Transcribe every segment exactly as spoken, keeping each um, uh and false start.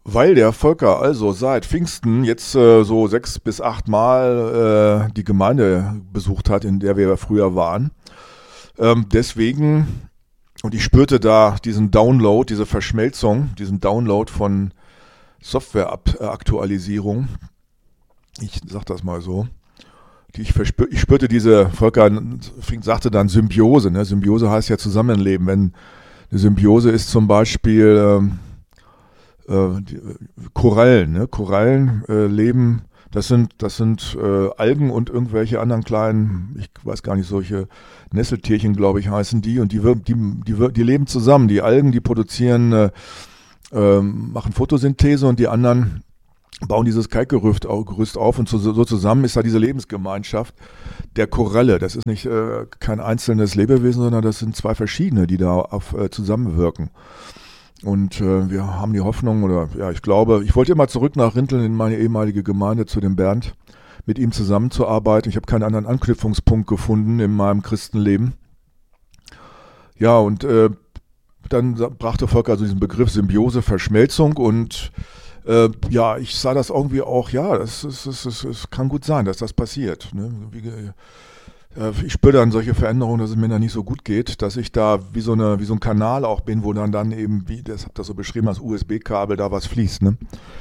Weil der Volker also seit Pfingsten jetzt äh, so sechs bis acht Mal äh, die Gemeinde besucht hat, in der wir früher waren. Ähm, deswegen, und ich spürte da diesen Download, diese Verschmelzung, diesen Download von Softwareaktualisierung. Ich sag das mal so. Die ich, verspür, ich spürte diese, Volker sagte dann Symbiose. Ne? Symbiose heißt ja Zusammenleben. Wenn eine Symbiose ist zum Beispiel ähm, äh, die, Korallen. Ne? Korallen äh, leben, das sind, das sind äh, Algen und irgendwelche anderen kleinen, ich weiß gar nicht, solche Nesseltierchen, glaube ich, heißen die. Und die, die, die, die leben zusammen. Die Algen, die produzieren, äh, äh, machen Photosynthese und die anderen bauen dieses Kalkgerüst auf und so, so zusammen ist da diese Lebensgemeinschaft der Koralle. Das ist nicht äh, kein einzelnes Lebewesen, sondern das sind zwei verschiedene, die da auf, äh, zusammenwirken. Und äh, wir haben die Hoffnung, oder ja, ich glaube, ich wollte immer zurück nach Rinteln in meine ehemalige Gemeinde zu dem Bernd, mit ihm zusammenzuarbeiten. Ich habe keinen anderen Anknüpfungspunkt gefunden in meinem Christenleben. Ja, und äh, dann brachte Volker also diesen Begriff Symbiose, Verschmelzung und Äh, ja, ich sah das irgendwie auch, ja, es kann gut sein, dass das passiert. Ne? Wie, äh, ich spüre dann solche Veränderungen, dass es mir dann nicht so gut geht, dass ich da wie so, eine, wie so ein Kanal auch bin, wo dann dann eben, wie das habt ihr so beschrieben, als U S B-Kabel da was fließt. Ne?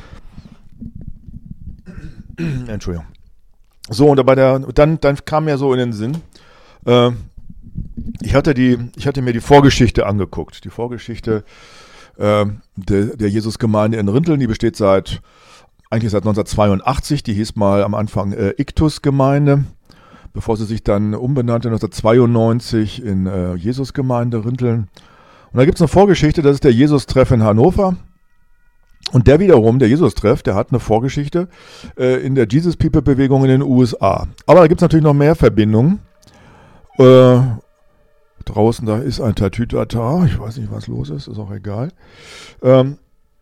Entschuldigung. So, und bei der, dann, dann kam mir so in den Sinn, äh, ich hatte die, ich hatte mir die Vorgeschichte angeguckt. Die Vorgeschichte Der, der Jesusgemeinde in Rinteln, die besteht seit, eigentlich seit neunzehnhundertzweiundachtzig, die hieß mal am Anfang äh, Iktus-Gemeinde, bevor sie sich dann umbenannte neunzehnhundertzweiundneunzig in äh, Jesusgemeinde Rinteln. Und da gibt es eine Vorgeschichte, das ist der Jesus-Treff in Hannover. Und der wiederum, der Jesus-Treff, der hat eine Vorgeschichte äh, in der Jesus-People-Bewegung in den U S A. Aber da gibt es natürlich noch mehr Verbindungen. Äh, Draußen, da ist ein Tatütata, ich weiß nicht, was los ist, ist auch egal. Ähm,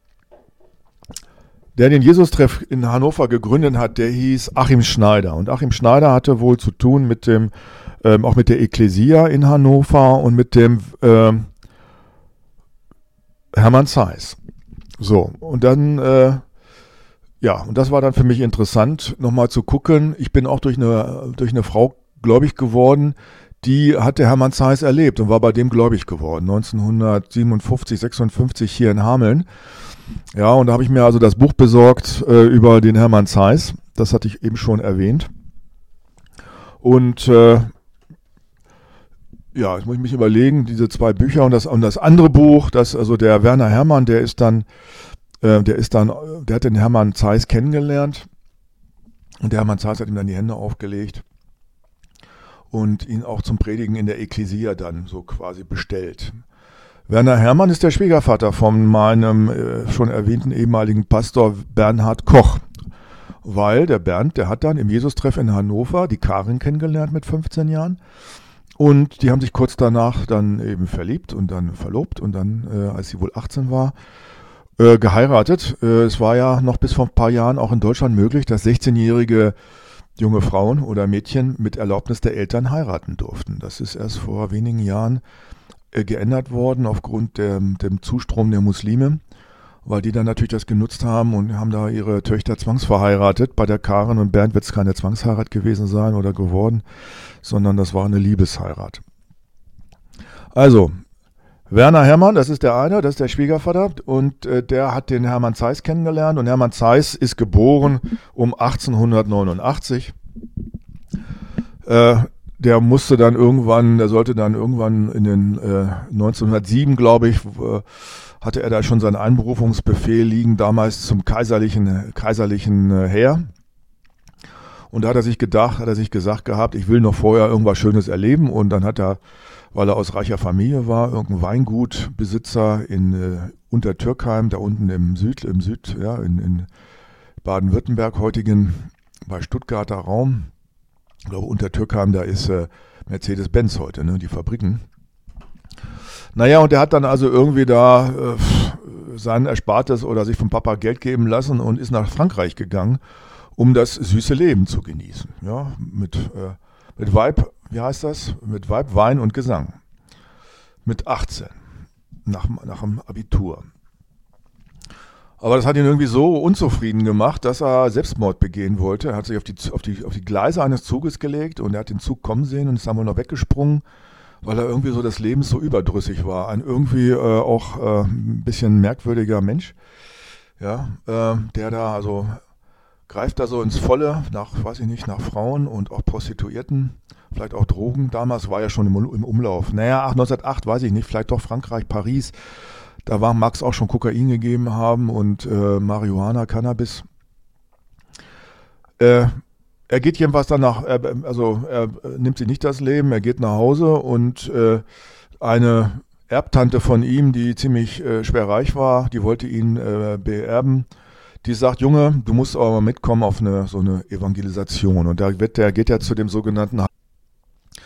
der den Jesus-Treff in Hannover gegründet hat, der hieß Achim Schneider. Und Achim Schneider hatte wohl zu tun mit dem, ähm, auch mit der Ekklesia in Hannover und mit dem ähm, Hermann Zeiss. So, und dann, äh, ja, und das war dann für mich interessant, nochmal zu gucken. Ich bin auch durch eine, durch eine Frau gläubig geworden, die hat der Hermann Zeiss erlebt und war bei dem gläubig geworden, neunzehnhundertsiebenundfünfzig, sechsundfünfzig hier in Hameln. Ja, und da habe ich mir also das Buch besorgt äh, über den Hermann Zeiss, das hatte ich eben schon erwähnt. Und äh, ja, jetzt muss ich mich überlegen, diese zwei Bücher und das, und das andere Buch, das, also der Werner Hermann, der ist dann, äh, der ist dann, der hat den Hermann Zeiss kennengelernt und der Hermann Zeiss hat ihm dann die Hände aufgelegt und ihn auch zum Predigen in der Ekklesia dann so quasi bestellt. Werner Hermann ist der Schwiegervater von meinem äh, schon erwähnten ehemaligen Pastor Bernhard Koch, weil der Bernd, der hat dann im Jesus-Treff in Hannover die Karin kennengelernt mit fünfzehn Jahren und die haben sich kurz danach dann eben verliebt und dann verlobt und dann, äh, als sie wohl achtzehn war, äh, geheiratet. Äh, es war ja noch bis vor ein paar Jahren auch in Deutschland möglich, dass sechzehnjährige junge Frauen oder Mädchen mit Erlaubnis der Eltern heiraten durften. Das ist erst vor wenigen Jahren äh, geändert worden aufgrund der, dem Zustrom der Muslime, weil die dann natürlich das genutzt haben und haben da ihre Töchter zwangsverheiratet. Bei der Karin und Bernd wird es keine Zwangsheirat gewesen sein oder geworden, sondern das war eine Liebesheirat. Also, Werner Hermann, das ist der eine, das ist der Schwiegervater und äh, der hat den Hermann Zeiss kennengelernt und Hermann Zeiss ist geboren um achtzehnhundertneunundachtzig. Äh, der musste dann irgendwann, der sollte dann irgendwann in den äh, neunzehnhundertsieben, glaube ich, äh, hatte er da schon seinen Einberufungsbefehl liegen, damals zum kaiserlichen, kaiserlichen äh, Heer. Und da hat er sich gedacht, hat er sich gesagt gehabt, ich will noch vorher irgendwas Schönes erleben und dann hat er, weil er aus reicher Familie war, irgendein Weingutbesitzer in äh, Untertürkheim, da unten im Süd, im Süd, ja, in, in Baden-Württemberg, heutigen bei Stuttgarter Raum. Ich glaube, Untertürkheim, da ist äh, Mercedes-Benz heute, ne, die Fabriken. Naja, und der hat dann also irgendwie da äh, sein Erspartes oder sich vom Papa Geld geben lassen und ist nach Frankreich gegangen, um das süße Leben zu genießen. Ja, mit, äh, mit Weib, wie heißt das? Mit Weib, Wein und Gesang. Mit achtzehn, nach, nach dem Abitur. Aber das hat ihn irgendwie so unzufrieden gemacht, dass er Selbstmord begehen wollte. Er hat sich auf die, auf die, auf die Gleise eines Zuges gelegt und er hat den Zug kommen sehen und ist dann wohl noch weggesprungen, weil er irgendwie so des Lebens so überdrüssig war. Ein irgendwie äh, auch äh, ein bisschen merkwürdiger Mensch, ja, äh, der da also greift da so ins Volle nach, weiß ich nicht, nach Frauen und auch Prostituierten, vielleicht auch Drogen. Damals war ja schon im, im Umlauf. Naja, neunzehnhundertacht, weiß ich nicht, vielleicht doch Frankreich, Paris. Da war Max auch schon Kokain gegeben haben und äh, Marihuana, Cannabis. Äh, er geht jedenfalls dann nach, äh, also er nimmt sich nicht das Leben, er geht nach Hause und äh, eine Erbtante von ihm, die ziemlich äh, schwer reich war, die wollte ihn äh, beerben. Die sagt, Junge, du musst aber mal mitkommen auf eine so eine Evangelisation. Und da wird der, geht er zu dem sogenannten